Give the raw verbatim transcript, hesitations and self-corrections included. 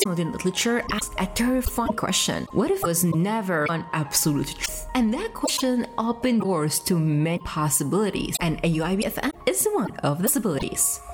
Modern literature asks a terrifying question. What if it was never an absolute truth? And that question opened doors to many possibilities, and A U I B F M is one of the possibilities.